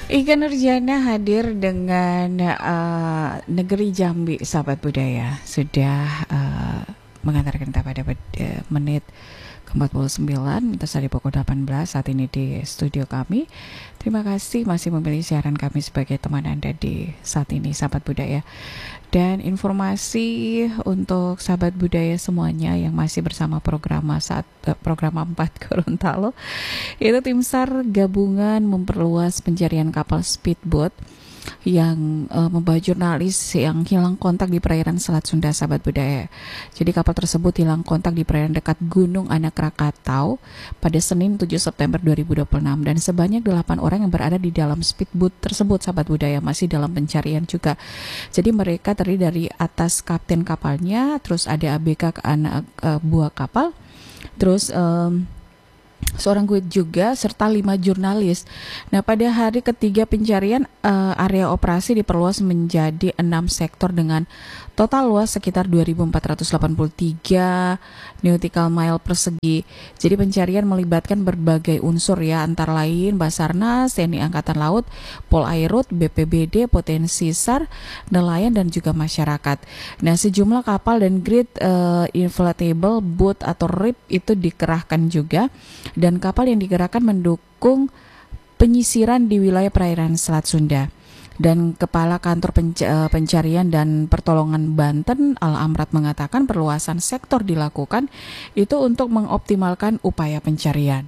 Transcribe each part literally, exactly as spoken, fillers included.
Ika Nurjana hadir dengan uh, Negeri Jambi, sahabat budaya. Sudah uh, mengantarkan kita pada uh, menit ke empat puluh sembilan, minta dari pukul delapan belas saat ini di studio kami. Terima kasih masih memilih siaran kami sebagai teman Anda di saat ini, sahabat budaya. Dan informasi untuk sahabat budaya semuanya yang masih bersama program saat uh, program empat Gorontalo, itu tim SAR gabungan memperluas pencarian kapal speedboat yang uh, membawa jurnalis yang hilang kontak di perairan Selat Sunda, sahabat budaya. Jadi kapal tersebut hilang kontak di perairan dekat Gunung Anak Krakatau pada Senin tujuh September dua ribu dua puluh enam, dan sebanyak delapan orang yang berada di dalam speedboat tersebut, sahabat budaya, masih dalam pencarian juga. Jadi mereka terdiri dari atas kapten kapalnya, terus ada A B K anak uh, buah kapal, terus um, seorang guide juga, serta lima jurnalis. Nah, pada hari ketiga pencarian, uh, area operasi diperluas menjadi enam sektor dengan total luas sekitar dua ribu empat ratus delapan puluh tiga nautical mile persegi. Jadi pencarian melibatkan berbagai unsur ya, antara lain Basarnas, T N I Angkatan Laut, Polairut, B P B D, Potensi SAR, nelayan dan juga masyarakat. Nah, sejumlah kapal dan grid uh, inflatable boat atau R I P itu dikerahkan juga, dan kapal yang digerakkan mendukung penyisiran di wilayah perairan Selat Sunda. Dan Kepala Kantor Penca- Pencarian dan Pertolongan Banten, Al Amrat, mengatakan perluasan sektor dilakukan itu untuk mengoptimalkan upaya pencarian.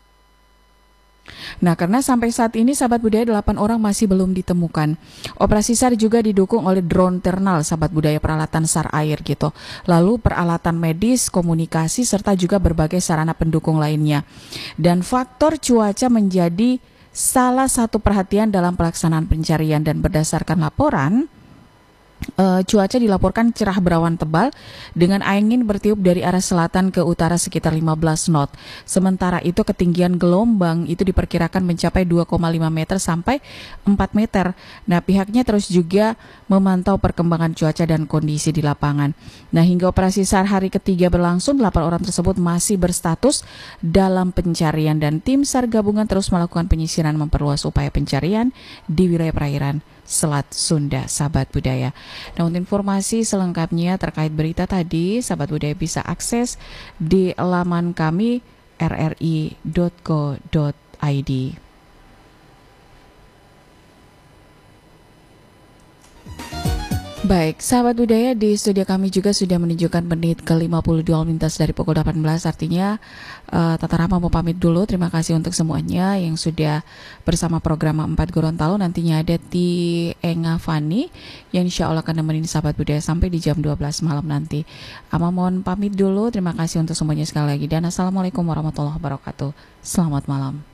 Nah, karena sampai saat ini, sahabat budaya, delapan orang masih belum ditemukan. Operasi SAR juga didukung oleh drone ternal, sahabat budaya, peralatan SAR air gitu. Lalu peralatan medis, komunikasi, serta juga berbagai sarana pendukung lainnya. Dan faktor cuaca menjadi salah satu perhatian dalam pelaksanaan pencarian, dan berdasarkan laporan, Uh, cuaca dilaporkan cerah berawan tebal dengan angin bertiup dari arah selatan ke utara sekitar lima belas knot. Sementara itu ketinggian gelombang itu diperkirakan mencapai dua koma lima meter sampai empat meter. Nah, pihaknya terus juga memantau perkembangan cuaca dan kondisi di lapangan. Nah, hingga operasi SAR hari ketiga berlangsung, delapan orang tersebut masih berstatus dalam pencarian, dan tim SAR gabungan terus melakukan penyisiran memperluas upaya pencarian di wilayah perairan Selat Sunda, sahabat budaya. Nah, untuk informasi selengkapnya terkait berita tadi, sahabat budaya bisa akses di laman kami r r i dot co dot i d. Baik, sahabat budaya, di studio kami juga sudah menunjukkan menit ke lima puluh dua lintas dari pukul delapan belas, artinya uh, Tata Rama mau pamit dulu. Terima kasih untuk semuanya yang sudah bersama program empat Gorontalo. Nantinya ada Ti Enga Fani yang insya Allah akan nemenin sahabat budaya sampai di jam dua belas malam nanti. Ama mohon pamit dulu, terima kasih untuk semuanya sekali lagi, dan Assalamualaikum warahmatullahi wabarakatuh. Selamat malam.